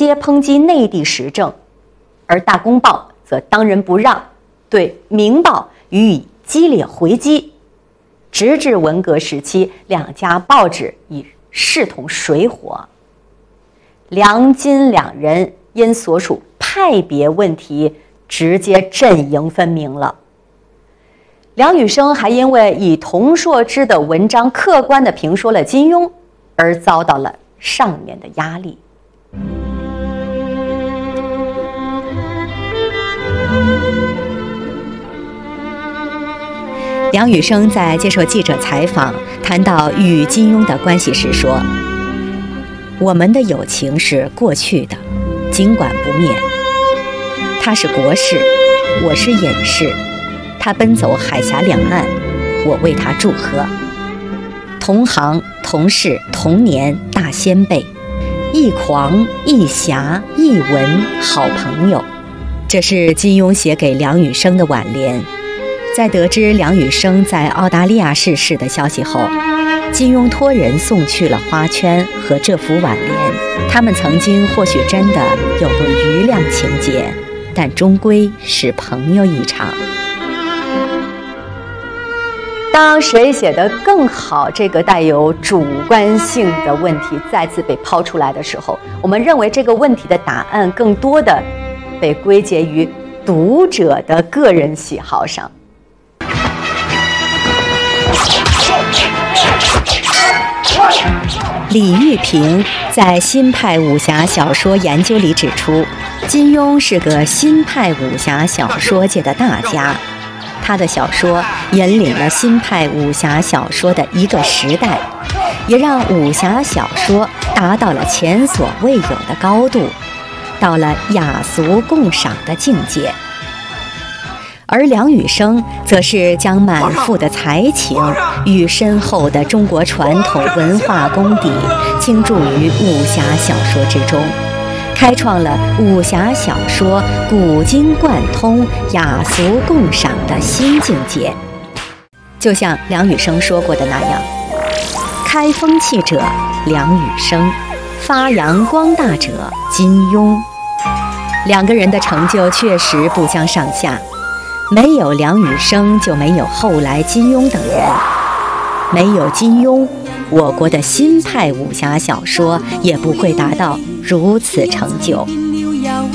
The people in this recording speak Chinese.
接抨击内地时政，而《大公报》则当仁不让，对《明报》予以激烈回击。直至文革时期，两家报纸已势同水火。梁金两人因所属派别问题直接阵营分明了。梁羽生还因为以童硕之的文章客观地评说了金庸，而遭到了上面的压力。梁羽生在接受记者采访谈到与金庸的关系时说：“我们的友情是过去的，尽管不灭。他是国士，我是隐士，他奔走海峡两岸，我为他祝贺。同行同事同年大先辈，一狂一侠一文好朋友。”这是金庸写给梁羽生的挽联。在得知梁羽生在澳大利亚逝世的消息后，金庸托人送去了花圈和这幅挽联。他们曾经或许真的有过余量情节，但终归是朋友一场。当谁写得更好这个带有主观性的问题再次被抛出来的时候，我们认为这个问题的答案更多的被归结于读者的个人喜好上。李玉平在新派武侠小说研究里指出，金庸是个新派武侠小说界的大家，他的小说引领了新派武侠小说的一个时代，也让武侠小说达到了前所未有的高度，到了雅俗共赏的境界。而梁羽生则是将满腹的才情与深厚的中国传统文化功底倾注于武侠小说之中，开创了武侠小说古今贯通、雅俗共赏的新境界。就像梁羽生说过的那样，开风气者梁羽生，发扬光大者金庸。两个人的成就确实不相上下，没有梁羽生就没有后来金庸等人，没有金庸，我国的新派武侠小说也不会达到如此成就。